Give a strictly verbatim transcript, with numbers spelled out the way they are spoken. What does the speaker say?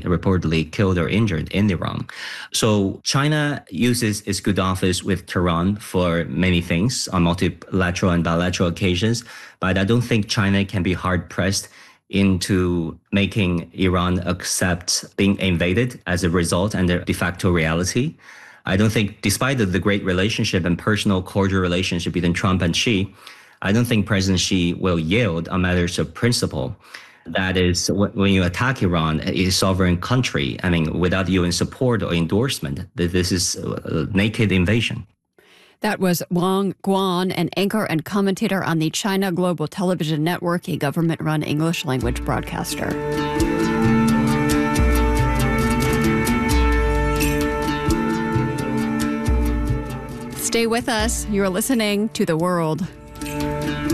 reportedly killed or injured in Iran. So China uses its good office with Tehran for many things on multilateral and bilateral occasions, but I don't think China can be hard-pressed into making Iran accept being invaded as a result and a de facto reality. I don't think, despite the, the great relationship and personal cordial relationship between Trump and Xi, I don't think President Xi will yield on matters of principle. That is, when you attack Iran, a sovereign country, I mean, without U N support or endorsement, this is a naked invasion. That was Wang Guan, an anchor and commentator on the China Global Television Network, a government-run English-language broadcaster. Stay with us. You're listening to The World.